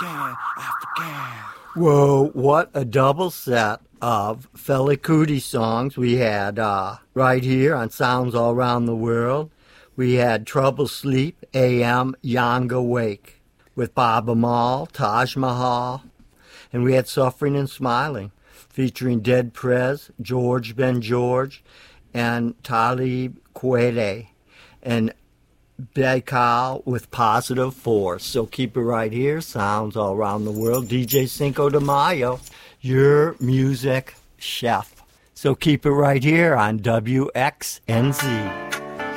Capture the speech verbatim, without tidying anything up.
African, African. Whoa, what a double set of Fela Kuti songs we had uh, right here on Sounds All Around the World. We had Trouble Sleep, A M Yanga Wake with Bob Amal, Taj Mahal. And we had Suffering and Smiling featuring Dead Prez, George Ben George, and Talib Kweli. And Baikal with Positive Force. So keep it right here. Sounds All Around the World. D J Cinco de Mayo, your music chef. So keep it right here on W X N Z.